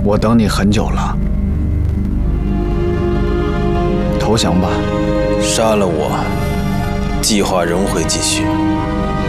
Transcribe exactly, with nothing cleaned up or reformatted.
我等你很久了，投降吧。 杀了我，计划仍会继续。